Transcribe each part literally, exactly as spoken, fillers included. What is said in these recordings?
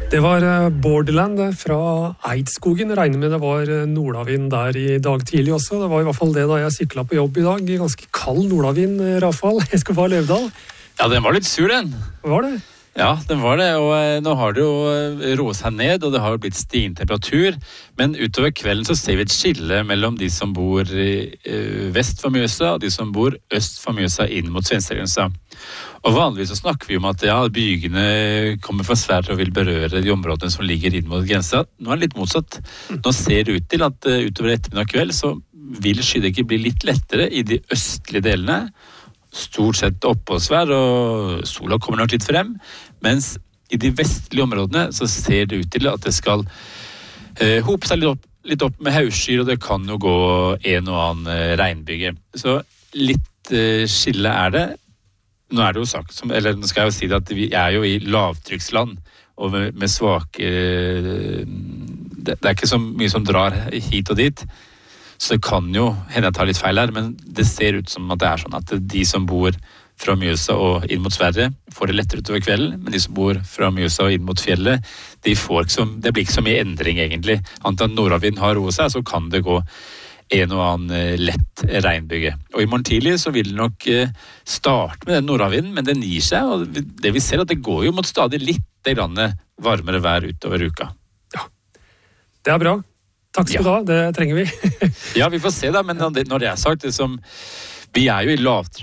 Det var Borderland fra Eidskogen. Jeg regner med det var nordavind der i dag tidlig også. Det var i hvert fall det da jeg syklet på jobb i dag. Ganske kald nordavind, Rafael. Jeg skal få Løvdal. Ja, den var litt sur, den. Var det? Ja, den var det, og nå har det jo roet seg ned, og det har jo blitt stigende temperatur, men utover kvelden så ser vi et skille mellom de som bor vest for Mjøsa, og de som bor øst for Mjøsa inn mot svenskegrensa. Og vanligvis så snakker vi om at ja, bygene kommer fra Sverige og vil berøre de områdene som ligger inn mot grensa. Nå er det litt motsatt. Nå ser det ut til at utover ettermiddag kveld så vil skydekket bli litt lettere i de østlige delene, stort sett oppholdsvær, og sola kommer nok litt frem, mens i de vestlige områdene så ser det ut til at det skal eh, hope seg litt opp, litt opp med hausskyer, og det kan jo gå en og annen eh, regnbyge. Så litt eh, skille er det. Nå er det jo sagt, som, eller nå skal jeg jo si det at vi er jo i lavtrykksland, og med, med svake eh, det, det er ikke så mye som drar hit og dit. Så det kan jo hende jeg tar litt feil her, men det ser ut som at det er sånn at de som bor fra Mjøsa og inn mot Sverige får det lettere utover kvelden, men de som bor fra Mjøsa og inn mot fjellet, de får ikke så, det blir ikke så mye endring egentlig. Annet enn nordavind har roet seg, så kan det gå en og annen lett regnbyge. Og i morgen tidlig så vil det nok starte med den nordavinden, men den gir seg, og det vi ser at det går jo mot stadig litt varmere vær utover uka. Ja, det er bra. Takk skal du ha, det trenger vi. Ja, vi får se da, men når det er sagt, det som, vi er jo i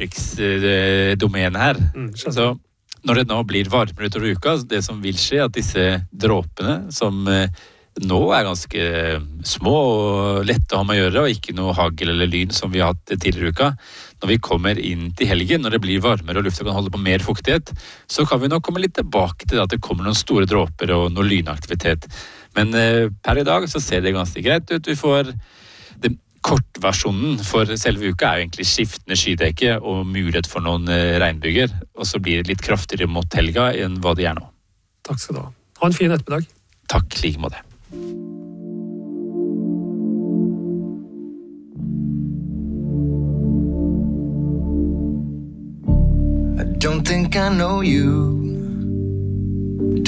lavtrykksdomenet her, mm, så når det nå blir varmere utover uka, det som vil skje, at disse dråpene, som nå er ganske små og lette å ha med å gjøre, og ikke noe hagl eller lyn som vi har hatt tidligere uka, når vi kommer inn til helgen, når det blir varmere og lufta kan holde på mer fuktighet, så kan vi nå komme litt tilbake til at det kommer noen store dråper og noe lynaktivitet. Men eh, per i dag så ser det ganske greit ut. Vi får den kortversjonen for selve uka er jo egentlig skiftende skydekke og mulighet for noen eh, regnbyger, og så blir det litt kraftigere mot helga enn hva det er nå. Takk skal du ha. Ha en fin ettermiddag. Takk, like måte. I don't think I know you